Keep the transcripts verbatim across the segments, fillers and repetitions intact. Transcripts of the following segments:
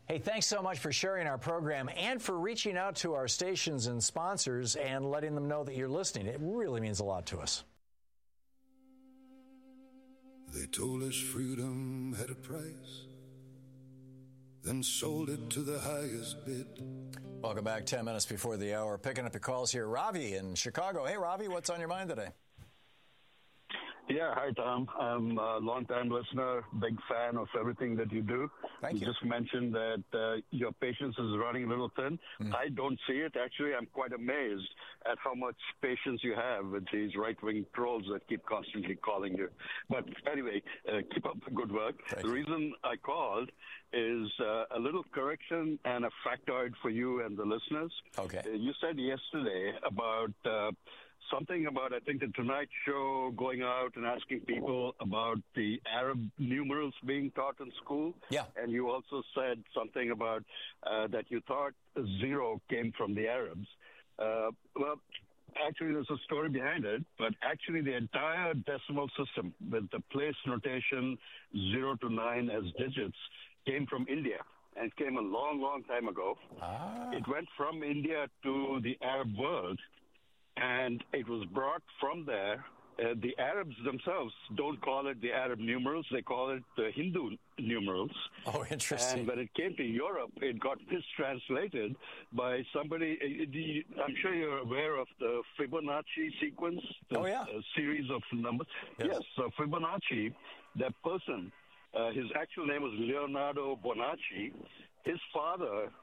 Hey, thanks so much for sharing our program and for reaching out to our stations and sponsors and letting them know that you're listening. It really means a lot to us. They told us freedom had a price, then sold it to the highest bid. Welcome back. Ten minutes before the hour. Picking up your calls here. Ravi in Chicago. Hey, Ravi, what's on your mind today? Yeah, hi, Tom. I'm a long-time listener, big fan of everything that you do. Thank you. You just mentioned that uh, your patience is running a little thin. Mm. I don't see it. Actually, I'm quite amazed at how much patience you have with these right-wing trolls that keep constantly calling you. But anyway, uh, keep up the good work. Thank the you. reason I called is uh, a little correction and a factoid for you and the listeners. Okay. Uh, you said yesterday about... Uh, Something about, I think, the Tonight Show going out and asking people about the Arab numerals being taught in school. Yeah. And you also said something about uh, that you thought zero came from the Arabs. Uh, well, actually, there's a story behind it, but actually the entire decimal system with the place notation zero to nine as digits came from India. And came a long, long time ago. Ah. It went from India to the Arab world. And it was brought from there. Uh, the Arabs themselves don't call it the Arab numerals. They call it the Hindu numerals. Oh, interesting. And when it came to Europe, it got mistranslated by somebody. Uh, the, I'm sure you're aware of the Fibonacci sequence. The, oh, yeah. A series of numbers. Yes. yes so Fibonacci, that person, uh, his actual name was Leonardo Bonacci. His father uh,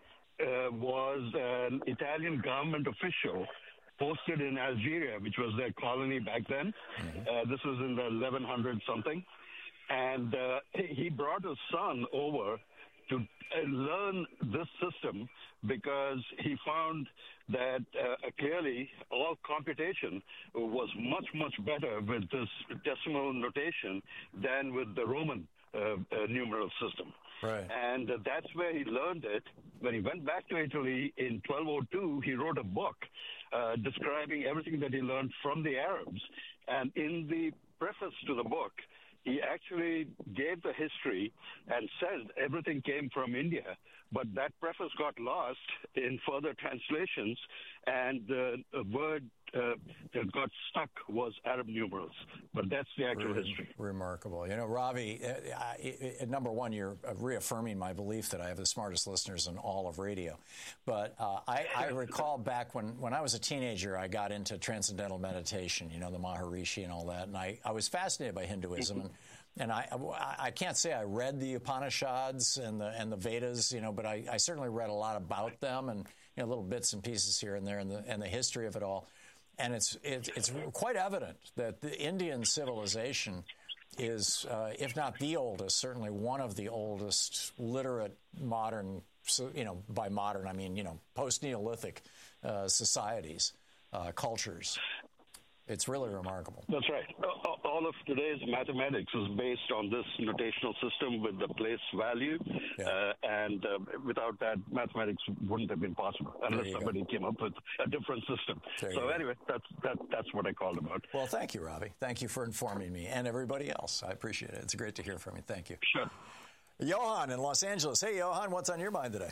was an Italian government official posted in Algeria, which was their colony back then. Mm-hmm. Uh, this was in the eleven hundred something. And uh, he brought his son over to uh, learn this system because he found that uh, clearly all computation was much, much better with this decimal notation than with the Roman uh, uh, numeral system. Right. And uh, that's where he learned it. When he went back to Italy in twelve oh two, he wrote a book uh, describing everything that he learned from the Arabs. And in the preface to the book, he actually gave the history and said everything came from India. But that preface got lost in further translations, and uh, a word uh, that got stuck was Arab numerals. But that's the actual Re- history. Remarkable. You know, Ravi, uh, I, I, number one, you're reaffirming my belief that I have the smartest listeners in all of radio. But uh, I, I recall back when, when I was a teenager, I got into transcendental meditation, you know, the Maharishi and all that. And I, I was fascinated by Hinduism. and And I, I can't say I read the Upanishads and the and the Vedas, you know, but I, I certainly read a lot about them and, you know, little bits and pieces here and there and the and the history of it all. And it's it, it's quite evident that the Indian civilization is, uh, if not the oldest, certainly one of the oldest literate modern, you know, by modern I mean, you know, post-Neolithic uh, societies, uh, cultures. It's really remarkable. That's right. All of today's mathematics is based on this notational system with the place value. Yeah. Uh, and uh, without that, mathematics wouldn't have been possible unless somebody go. came up with a different system. There so anyway, that's that, that's what I called about. Well, thank you, Ravi. Thank you for informing me and everybody else. I appreciate it. It's great to hear from you. Thank you. Sure. Johan in Los Angeles. Hey, Johan, what's on your mind today?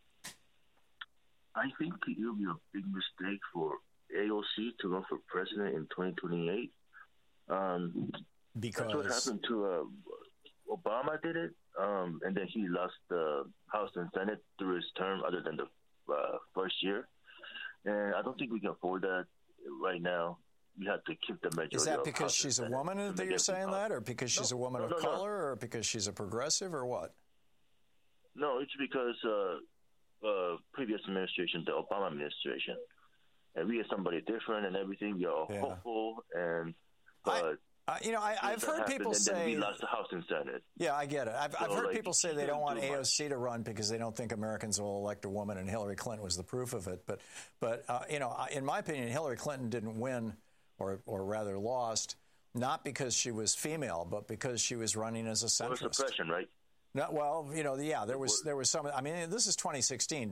I think it will be a big mistake for A O C to run for president in twenty twenty-eight. Um, because that's what happened to uh, Obama did it, um, and then he lost the House and Senate through his term, other than the uh, first year. And I don't think we can afford that right now. We have to keep the majority. Is that because House she's a woman that you're saying that, or because she's no, a woman no, of no, color, no. or because she's a progressive, or what? No, it's because uh, uh, previous administration, the Obama administration. And we are somebody different and everything. We are yeah. hopeful. And but I, uh, you know, I, I've heard people and say then we lost the House and Senate. Yeah, I get it. I've, so, I've heard like, people say they don't want do A O C to run because they don't think Americans will elect a woman, and Hillary Clinton was the proof of it. But, but uh, you know, in my opinion, Hillary Clinton didn't win, or or rather lost, not because she was female, but because she was running as a centrist. Well, suppression, right? No, well, you know, yeah, there was there was some. I mean, this is twenty sixteen.